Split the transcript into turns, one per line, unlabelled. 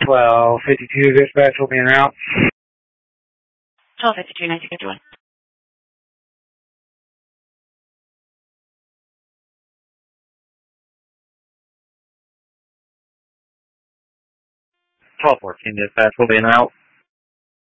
1252 dispatch will be en route.
1252, 1951.
1214 dispatch will be en route.